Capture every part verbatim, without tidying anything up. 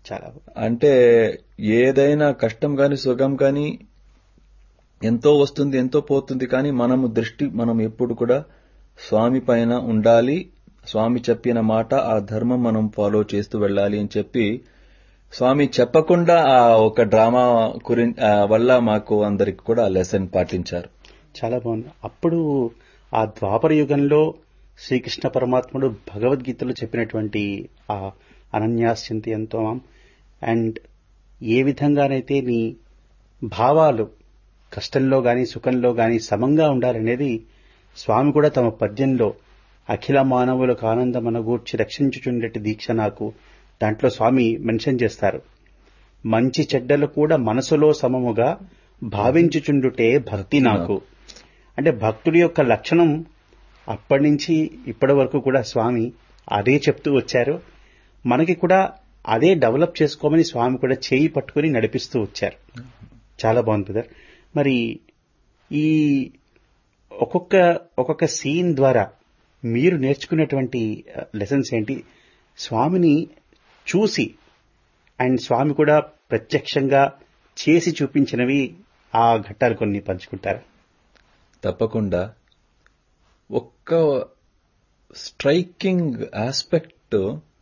చాలా అంటే ఏదైనా కష్టం గాని సుఖం గాని ఎంతో వస్తుంది, ఎంతో పోతుంది. కానీ మనము దృష్టి మనం ఎప్పుడు కూడా స్వామి పైన ఉండాలి. స్వామి చెప్పిన మాట, ఆ ధర్మం మనం ఫాలో చేస్తూ వెళ్ళాలి అని చెప్పి స్వామి చెప్పకుండా ఆ ఒక డ్రామా గురించి వల్ల మాకు అందరికి కూడా లెసన్ పాటించారు. చాలా బాగుంది. అప్పుడు ఆ ద్వాపర యుగంలో శ్రీకృష్ణ పరమాత్ముడు భగవద్గీతలో చెప్పినటువంటి ఆ అనన్యాస్యంతి ఎంతో అండ్ ఏ విధంగానైతే నీ భావాలు కష్టంలో గాని సుఖంలో గాని సమంగా ఉండాలనేది స్వామి కూడా తమ పద్యంలో అఖిల మానవులకు ఆనందమనగూర్చి రక్షించుచుండటి దీక్ష నాకు దాంట్లో స్వామి మెన్షన్ చేస్తారు. మంచి చెడ్డలు కూడా మనసులో సమముగా భావించుచుండుటే భక్తి నాకు. అంటే భక్తుడి యొక్క లక్షణం అప్పటి నుంచి ఇప్పటి వరకు కూడా స్వామి అదే చెప్తూ వచ్చారు. మనకి కూడా అదే డెవలప్ చేసుకోమని స్వామి కూడా చేయి పట్టుకుని నడిపిస్తూ వచ్చారు. చాలా బాగుంది బ్రదర్. మరి ఈ ఒక్కొక్క ఒక్కొక్క సీన్ ద్వారా మీరు నేర్చుకునేటువంటి లెసన్స్ ఏంటి? స్వామిని చూసి అండ్ స్వామి కూడా ప్రత్యక్షంగా చేసి చూపించినవి ఆ ఘట్టాలు కొన్ని పంచుకుంటారా? తప్పకుండా. ఒక్క స్ట్రైకింగ్ ఆస్పెక్ట్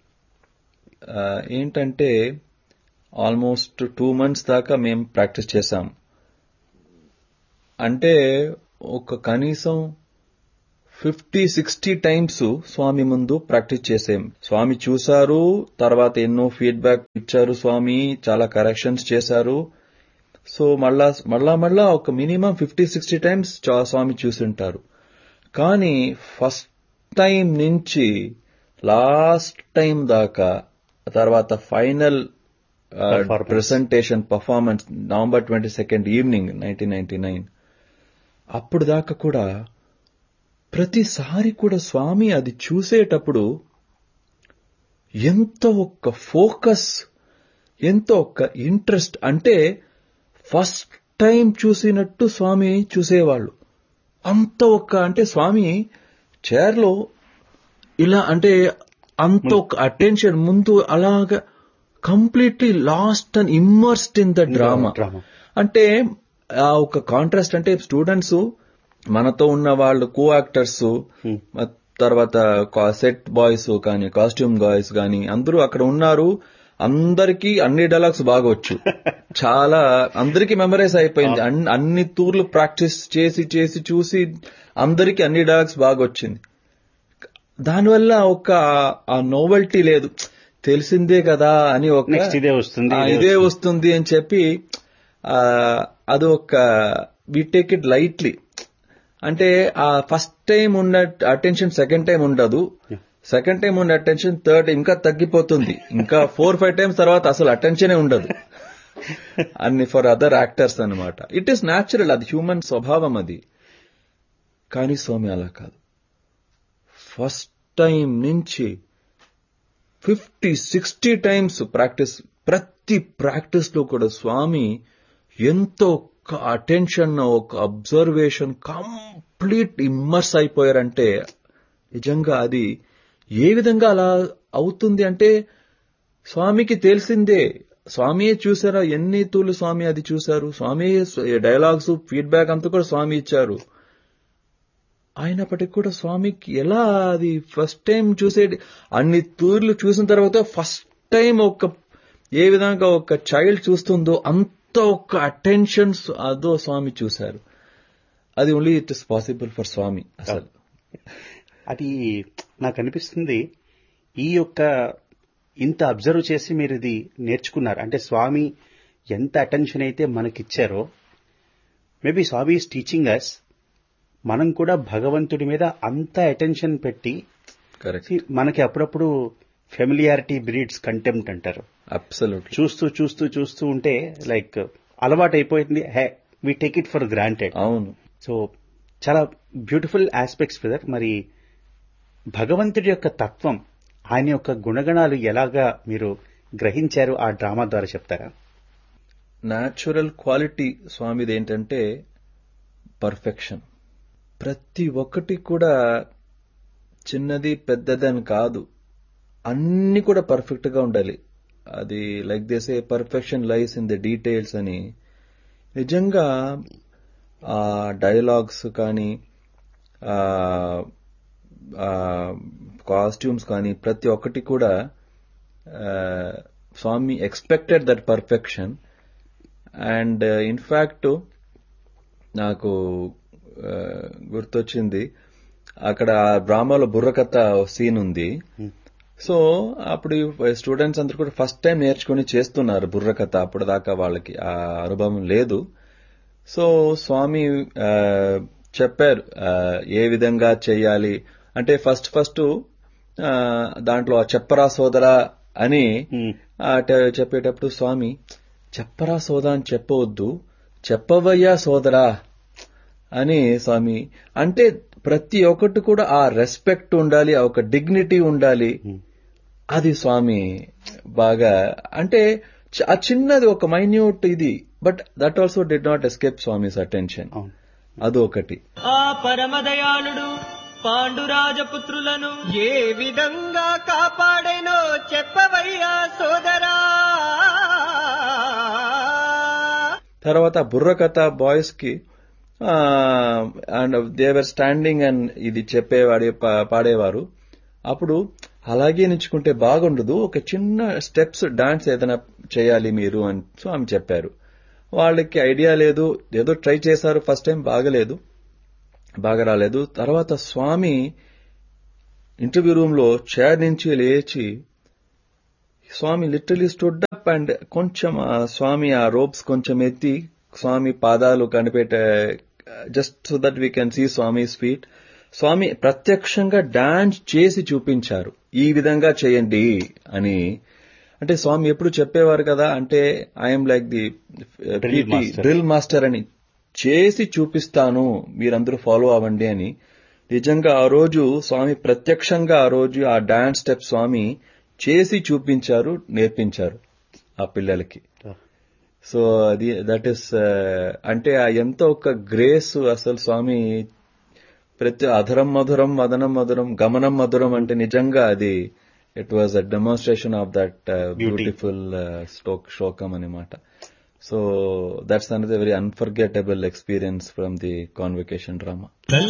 ఏంటంటే ఆల్మోస్ట్ టూ మంత్స్ దాకా మేము ప్రాక్టీస్ చేశాం. అంటే ఒక కనీసం ఫిఫ్టీ సిక్స్టీ టైమ్స్ స్వామి ముందు ప్రాక్టీస్ చేసాం. స్వామి చూశారు, తర్వాత ఎన్నో ఫీడ్బ్యాక్ ఇచ్చారు. స్వామి చాలా కరెక్షన్స్ చేశారు. సో మళ్ళా మళ్ళా మళ్ళా ఒక మినిమం ఫిఫ్టీ సిక్స్టీ టైమ్స్ స్వామి చూసింటారు. కానీ ఫస్ట్ టైం నుంచి లాస్ట్ టైం దాకా, తర్వాత final presentation performance November twenty second evening nineteen ninety nine అప్పుడు దాకా కూడా ప్రతిసారి కూడా స్వామి అది చూసేటప్పుడు ఎంతో ఒక్క ఫోకస్, ఎంతో ఒక్క ఇంట్రెస్ట్. అంటే ఫస్ట్ టైం చూసినట్టు స్వామి చూసేవాళ్ళు. అంత ఒక్క అంటే స్వామి చైర్లో ఇలా అంటే అంత ఒక అటెన్షన్ ముందు అలాగా completely last and immersed in the drama. అంటే ఆ ఒక కాంట్రాస్ట్ అంటే స్టూడెంట్స్ మనతో ఉన్న వాళ్ళు కో యాక్టర్స్, తర్వాత సెట్ బాయ్స్ కానీ కాస్ట్యూమ్ బాయ్స్ కానీ అందరూ అక్కడ ఉన్నారు. అందరికీ అన్ని డైలాగ్స్ బాగా వచ్చు. చాలా అందరికీ మెమరైజ్ అయిపోయింది. అన్ని తూర్లు ప్రాక్టీస్ చేసి చేసి చూసి అందరికీ అన్ని డైలాగ్స్ బాగా వచ్చింది. దానివల్ల ఒక ఆ నోవెల్టీ లేదు, తెలిసిందే కదా అని ఒక ఇదే వస్తుంది ఇదే వస్తుంది అని చెప్పి అది ఒక వి టేక్ ఇట్ లైట్లీ. అంటే ఆ ఫస్ట్ టైం ఉన్న అటెన్షన్ సెకండ్ టైం ఉండదు, సెకండ్ టైం ఉన్న అటెన్షన్ థర్డ్ ఇంకా తగ్గిపోతుంది. ఇంకా ఫోర్ ఫైవ్ టైమ్స్ తర్వాత అసలు అటెన్షనే ఉండదు అన్ని ఫర్ అదర్ యాక్టర్స్ అనమాట. ఇట్ ఈస్ న్యాచురల్, అది హ్యూమన్ స్వభావం అది. కానీ స్వామి అలా కాదు. ఫస్ట్ టైం నుంచి ఫిఫ్టీ సిక్స్టీ టైమ్స్ ప్రాక్టీస్, ప్రతి ప్రాక్టీస్ లో కూడా స్వామి ఎంతో ఒక అటెన్షన్, ఒక అబ్జర్వేషన్, కంప్లీట్ ఇమ్మర్స్ అయిపోయారంటే నిజంగా అది ఏ విధంగా అలా అవుతుంది అంటే స్వామికి తెలిసిందే. స్వామియే చూసారా, ఎన్ని తూలు స్వామి అది చూశారు. స్వామి డైలాగ్స్ ఫీడ్బ్యాక్ అంతా కూడా స్వామి ఇచ్చారు. అయినప్పటికీ కూడా స్వామికి ఎలా అది ఫస్ట్ టైం చూసే అన్ని తూర్లు చూసిన తర్వాత ఫస్ట్ టైం ఒక ఏ విధంగా ఒక చైల్డ్ చూస్తుందో అంత ఒక అటెన్షన్స్ అదో స్వామి చూశారు. అది only it is possible for స్వామి. అసలు అది నాకు అనిపిస్తుంది, ఈ యొక్క ఇంత అబ్జర్వ్ చేసి మీరు ఇది నేర్చుకున్నారు అంటే స్వామి ఎంత అటెన్షన్ అయితే మనకిచ్చారో, మేబీ స్వామి ఈస్ టీచింగ్ అస్ మనం కూడా భగవంతుడి మీద అంత అటెన్షన్ పెట్టి, మనకి అప్పుడప్పుడు ఫెమిలియారిటీ బ్రీడ్స్ కంటెంప్ట్ అంటారు. అబ్సల్యూట్లీ. చూస్తూ చూస్తూ చూస్తూ ఉంటే లైక్ అలవాటు అయిపోయింది, హే we take it for granted. అవును. సో చాలా బ్యూటిఫుల్ ఆస్పెక్ట్స్ బ్రదర్. మరి భగవంతుడి యొక్క తత్వం, ఆయన యొక్క గుణగణాలు ఎలాగా మీరు గ్రహించారు ఆ డ్రామా ద్వారా చెప్తారా? న్యాచురల్ క్వాలిటీ స్వామిది ఏంటంటే పర్ఫెక్షన్. ప్రతి ఒక్కటి కూడా చిన్నది పెద్దదని కాదు, అన్ని కూడా పర్ఫెక్ట్ గా ఉండాలి. అది like they say perfection lies in the details అని. నిజంగా ఆ డైలాగ్స్ కానీ కాస్ట్యూమ్స్ కానీ ప్రతి ఒక్కటి కూడా స్వామి expected that perfection. And in fact నాకు గుర్తొచ్చింది, అక్కడ డ్రామాలో బుర్రకథ సీన్ ఉంది. సో అప్పుడు స్టూడెంట్స్ అందరూ కూడా ఫస్ట్ టైం నేర్చుకుని చేస్తున్నారు బుర్రకథ. అప్పుడు దాకా వాళ్ళకి ఆ అనుభవం లేదు. సో స్వామి చెప్పారు ఏ విధంగా చేయాలి అంటే, ఫస్ట్ ఫస్ట్ దాంట్లో చెప్పరా సోదరా అని చెప్పేటప్పుడు స్వామి చెప్పరా సోదా అని చెప్పవద్దు, చెప్పవయ్యా సోదరా అని స్వామి అంటే, ప్రతి ఒక్కటి కూడా ఆ రెస్పెక్ట్ ఉండాలి, ఆ ఒక డిగ్నిటీ ఉండాలి. అది స్వామి బాగా అంటే ఆ చిన్నది ఒక మైన్యూట్ ఇది, but that also did not escape Swami's attention. అదొకటి. ఆ పరమదయాళుడు పాండురాజపుత్రులను ఏ విధంగా కాపాడేనో చెప్పవయ్యా సోదరా. తర్వాత బుర్రకథ బాయ్స్ కి అండ్ దేవర్ స్టాండింగ్ అండ్ ఇది చెప్పేవాడు పాడేవారు. అప్పుడు అలాగే నించుకుంటే బాగుండదు, ఒక చిన్న స్టెప్స్ డాన్స్ ఏదైనా చేయాలి మీరు అని స్వామి చెప్పారు. వాళ్ళకి ఐడియా లేదు, ఏదో ట్రై చేశారు ఫస్ట్ టైం, బాగలేదు, బాగా రాలేదు. తర్వాత స్వామి ఇంటర్వ్యూ రూమ్ లో చైర్ నుంచి లేచి స్వామి లిటరలీ స్టూడ్ అప్ అండ్ కొంచెం స్వామి ఆ రోప్స్ కొంచెం ఎత్తి స్వామి పాదాలు కనిపెట్ట, just so that we can see Swami's feet. స్వామి ప్రత్యక్షంగా డాన్స్ చేసి చూపించారు, ఈ విధంగా చేయండి అని. అంటే స్వామి ఎప్పుడు చెప్పేవారు కదా, అంటే I'm like the drill master అని, చేసి చూపిస్తాను మీరందరూ ఫాలో అవ్వండి అని. నిజంగా ఆ రోజు స్వామి ప్రత్యక్షంగా ఆ రోజు ఆ డాన్స్ స్టెప్ స్వామి చేసి చూపించారు, నేర్పించారు ఆ పిల్లలకి. సో అది దట్ ఈస్ అంటే ఎంతో ఒక గ్రేస్ అసలు స్వామి. ప్రతి అధరం మధురం మదనం మధురం గమనం మధురం అంటే నిజంగా అది it was a demonstration of that beautiful శ్లోకం అనమాట. So that's another very unforgettable experience from the convocation drama.